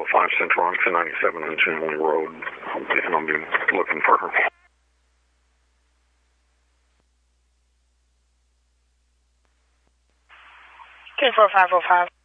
5 Central on 1097 on Chinley Road, and I'll be looking for her. Okay, 4505.